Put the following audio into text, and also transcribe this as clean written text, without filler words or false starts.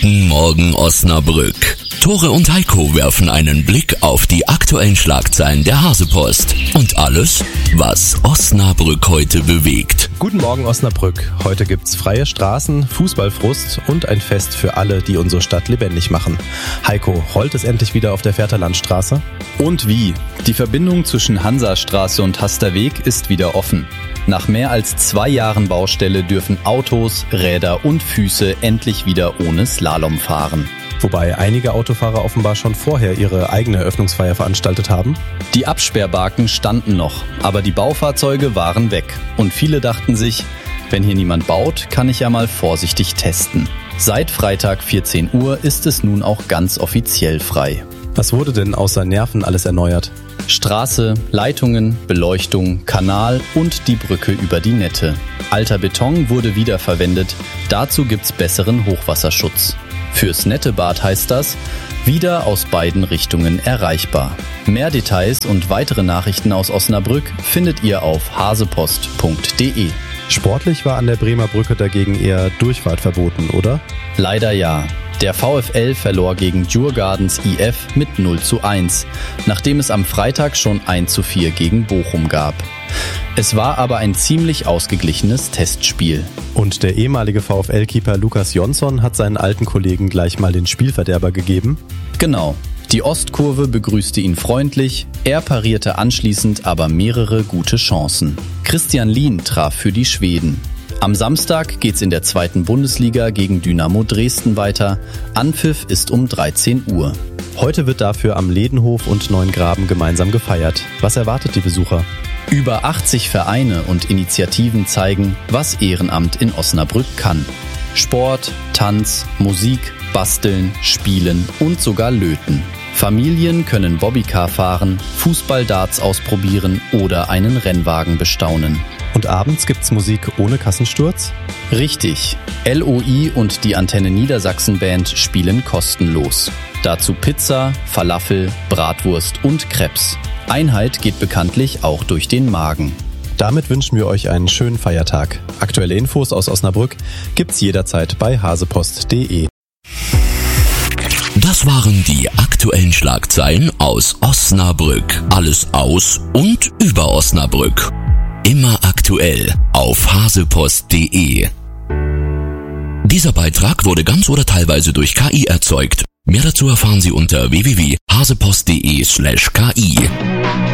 Guten Morgen Osnabrück. Tore und Heiko werfen einen Blick auf die aktuellen Schlagzeilen der Hasepost und alles, was Osnabrück heute bewegt. Guten Morgen Osnabrück. Heute gibt's freie Straßen, Fußballfrust und ein Fest für alle, die unsere Stadt lebendig machen. Heiko, rollt es endlich wieder auf der Vaterlandstraße? Und wie? Die Verbindung zwischen Hansastraße und Hasterweg ist wieder offen. Nach mehr als 2 Jahren Baustelle dürfen Autos, Räder und Füße endlich wieder ohne Slalom fahren. Wobei einige Autofahrer offenbar schon vorher ihre eigene Eröffnungsfeier veranstaltet haben. Die Absperrbarken standen noch, aber die Baufahrzeuge waren weg. Und viele dachten sich, wenn hier niemand baut, kann ich ja mal vorsichtig testen. Seit Freitag 14 Uhr ist es nun auch ganz offiziell frei. Was wurde denn außer Nerven alles erneuert? Straße, Leitungen, Beleuchtung, Kanal und die Brücke über die Nette. Alter Beton wurde wiederverwendet, dazu gibt's besseren Hochwasserschutz. Fürs Nettebad heißt das, wieder aus beiden Richtungen erreichbar. Mehr Details und weitere Nachrichten aus Osnabrück findet ihr auf hasepost.de. Sportlich war an der Bremer Brücke dagegen eher Durchfahrt verboten, oder? Leider ja. Der VfL verlor gegen Djurgardens IF mit 0:1, nachdem es am Freitag schon 1:4 gegen Bochum gab. Es war aber ein ziemlich ausgeglichenes Testspiel. Und der ehemalige VfL-Keeper Lukas Jonsson hat seinen alten Kollegen gleich mal den Spielverderber gegeben? Genau. Die Ostkurve begrüßte ihn freundlich, er parierte anschließend aber mehrere gute Chancen. Christian Lien traf für die Schweden. Am Samstag geht's in der 2. Bundesliga gegen Dynamo Dresden weiter. Anpfiff ist um 13 Uhr. Heute wird dafür am Ledenhof und Neuengraben gemeinsam gefeiert. Was erwartet die Besucher? Über 80 Vereine und Initiativen zeigen, was Ehrenamt in Osnabrück kann. Sport, Tanz, Musik, Basteln, Spielen und sogar Löten. Familien können Bobbycar fahren, Fußball-Darts ausprobieren oder einen Rennwagen bestaunen. Und abends gibt's Musik ohne Kassensturz? Richtig. LOI und die Antenne Niedersachsen Band spielen kostenlos. Dazu Pizza, Falafel, Bratwurst und Crepes. Einheit geht bekanntlich auch durch den Magen. Damit wünschen wir euch einen schönen Feiertag. Aktuelle Infos aus Osnabrück gibt's jederzeit bei hasepost.de. Das waren die aktuellen Schlagzeilen aus Osnabrück. Alles aus und über Osnabrück. Immer aktuell auf hasepost.de. Dieser Beitrag wurde ganz oder teilweise durch KI erzeugt. Mehr dazu erfahren Sie unter www.hasepost.de/ki.